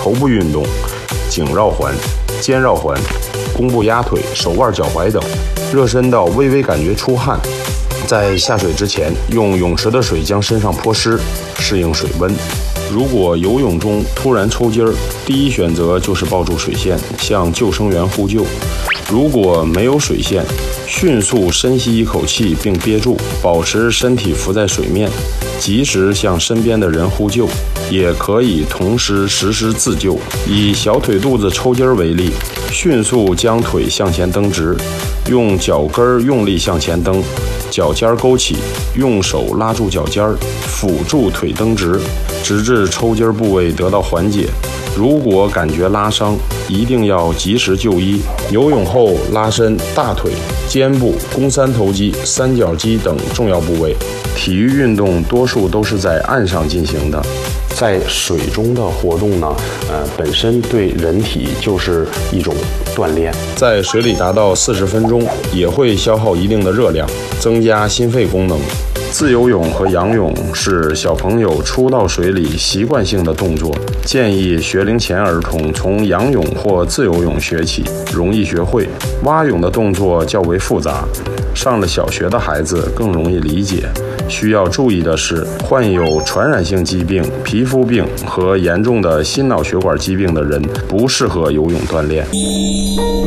头部运动、颈绕环、肩绕环、弓步压腿、手腕、脚踝等，热身到微微感觉出汗。在下水之前，用泳池的水将身上泼湿，适应水温。如果游泳中突然抽筋儿，第一选择就是抱住水线，向救生员呼救。如果没有水线，迅速深吸一口气并憋住，保持身体浮在水面，及时向身边的人呼救。也可以同时实施自救。以小腿肚子抽筋为例，迅速将腿向前蹬直，用脚跟用力向前蹬，脚尖勾起，用手拉住脚尖，辅助腿蹬直，直至抽筋部位得到缓解。如果感觉拉伤，一定要及时就医。游泳后拉伸大腿、肩部、肱三头肌、三角肌等重要部位。体育运动多数都是在岸上进行的，在水中的活动呢，本身对人体就是一种锻炼。在水里达到40分钟，也会消耗一定的热量，增加心肺功能。自由泳和仰泳是小朋友初到水里习惯性的动作，建议学龄前儿童从仰泳或自由泳学起，容易学会。蛙泳的动作较为复杂，上了小学的孩子更容易理解。需要注意的是，患有传染性疾病、皮肤病和严重的心脑血管疾病的人不适合游泳锻炼。